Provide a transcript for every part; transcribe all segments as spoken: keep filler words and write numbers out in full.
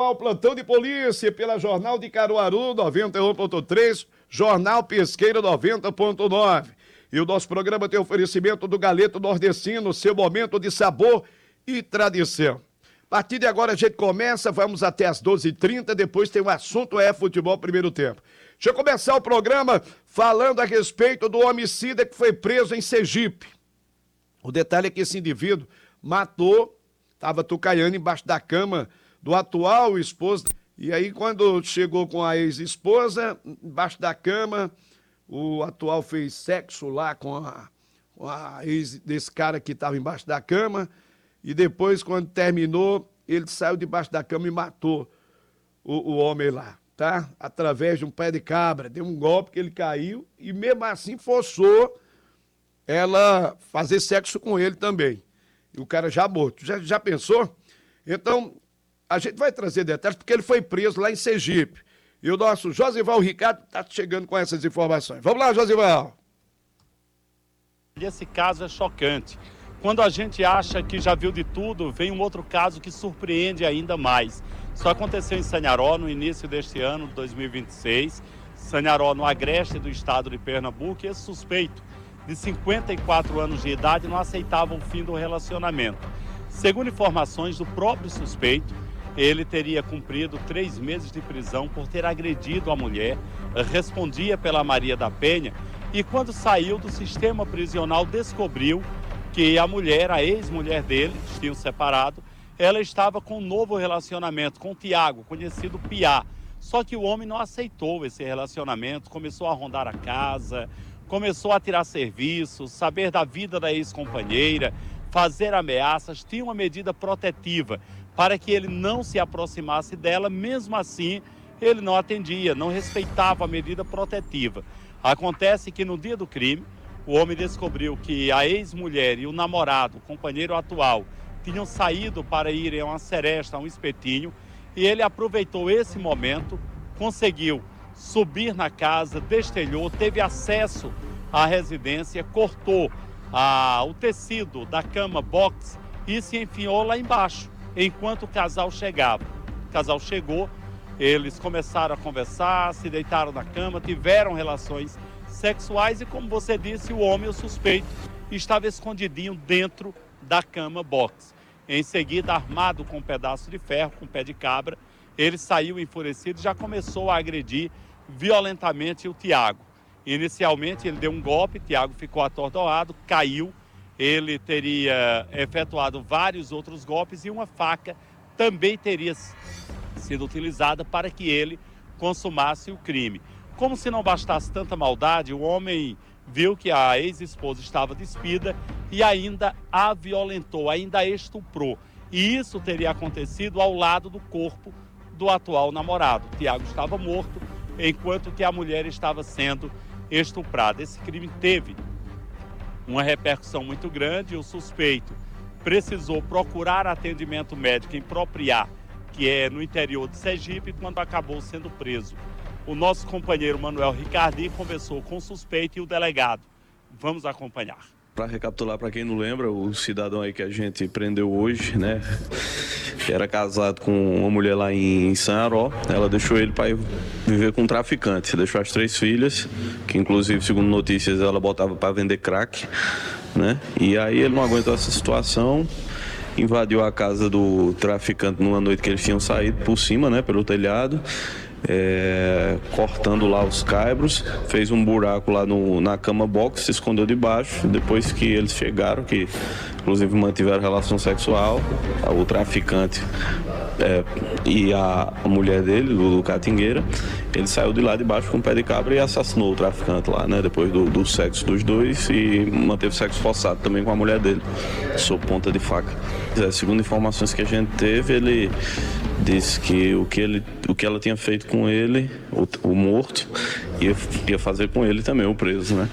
ao plantão de polícia pela Jornal de Caruaru noventa e um ponto três, Jornal Pesqueira noventa ponto nove. E o nosso programa tem oferecimento do Galeto Nordestino, seu momento de sabor e tradição. A partir de agora a gente começa, vamos até as doze e trinta, depois tem o assunto é futebol primeiro tempo. Deixa eu começar o programa falando a respeito do homicida que foi preso em Sergipe. O detalhe é que esse indivíduo matou, estava tucaiando embaixo da cama do atual esposo, e aí quando chegou com a ex-esposa, embaixo da cama, o atual fez sexo lá com a, com a ex desse cara que estava embaixo da cama, e depois quando terminou, ele saiu debaixo da cama e matou o, o homem lá, tá? Através de um pé de cabra, deu um golpe que ele caiu, e mesmo assim forçou ela fazer sexo com ele também. E o cara já morto. Já, já pensou? Então, a gente vai trazer detalhes, porque ele foi preso lá em Sergipe. E o nosso Josival Ricardo está chegando com essas informações. Vamos lá, Josival. Esse caso é chocante. Quando a gente acha que já viu de tudo, vem um outro caso que surpreende ainda mais. Isso aconteceu em Sanharó no início deste ano, dois mil e vinte e seis. Sanharó, no agreste do estado de Pernambuco, e esse suspeito, de cinquenta e quatro anos de idade, não aceitava o fim do relacionamento. Segundo informações do próprio suspeito, ele teria cumprido três meses de prisão por ter agredido a mulher, respondia pela Maria da Penha, e quando saiu do sistema prisional descobriu que a mulher, a ex-mulher dele, tinham separado, ela estava com um novo relacionamento com o Tiago, conhecido Piá. Só que o homem não aceitou esse relacionamento, começou a rondar a casa, começou a tirar serviço, saber da vida da ex-companheira, fazer ameaças, tinha uma medida protetiva para que ele não se aproximasse dela. Mesmo assim, ele não atendia, não respeitava a medida protetiva. Acontece que no dia do crime, o homem descobriu que a ex-mulher e o namorado, o companheiro atual, tinham saído para irem a uma seresta, a um espetinho, e ele aproveitou esse momento, conseguiu subir na casa, destelhou, teve acesso à residência, cortou a, o tecido da cama box e se enfiou lá embaixo, enquanto o casal chegava. O casal chegou, eles começaram a conversar, se deitaram na cama, tiveram relações sexuais e, como você disse, o homem, o suspeito, estava escondidinho dentro da cama box. Em seguida, armado com um pedaço de ferro, com um pé de cabra, ele saiu enfurecido e já começou a agredir violentamente o Tiago. Inicialmente ele deu um golpe, o Tiago ficou atordoado, caiu, ele teria efetuado vários outros golpes e uma faca também teria sido utilizada para que ele consumasse o crime. Como se não bastasse tanta maldade, o homem viu que a ex-esposa estava despida e ainda a violentou, ainda a estuprou. E isso teria acontecido ao lado do corpo do atual namorado. O Tiago estava morto, enquanto que a mulher estava sendo estuprada. Esse crime teve uma repercussão muito grande e o suspeito precisou procurar atendimento médico em Propriá, que é no interior de Sergipe, quando acabou sendo preso. O nosso companheiro Manuel Ricardi conversou com o suspeito e o delegado. Vamos acompanhar. Para recapitular, para quem não lembra, o cidadão aí que a gente prendeu hoje, né, era casado com uma mulher lá em Sanharó. Ela deixou ele para ir viver com um traficante. Deixou as três filhas, que inclusive, segundo notícias, ela botava para vender crack, né? E aí ele não aguentou essa situação, invadiu a casa do traficante numa noite que eles tinham saído por cima, né, pelo telhado. É, cortando lá os caibros, fez um buraco lá no, na cama box, se escondeu debaixo. Depois que eles chegaram, que inclusive mantiveram relação sexual, o traficante é, e a, a mulher dele, Lulu Catingueira, ele saiu de lá de baixo com um pé de cabra e assassinou o traficante lá, né, depois do, do sexo dos dois, e manteve sexo forçado também com a mulher dele, sob ponta de faca. É, segundo informações que a gente teve, ele disse que o que, ele, o que ela tinha feito com ele, o, o morto, ia, ia fazer com ele também, o preso, né?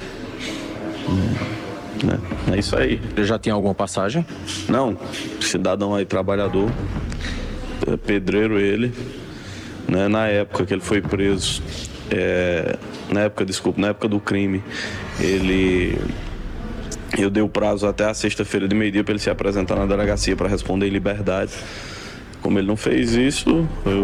Hum, né? É isso aí. Ele já tinha alguma passagem? Não, cidadão aí, trabalhador, é, pedreiro ele, né? Na época que ele foi preso, é, na época, desculpa, na época do crime, ele... Eu dei o prazo até a sexta-feira de meio-dia para ele se apresentar na delegacia para responder em liberdade. Como ele não fez isso, eu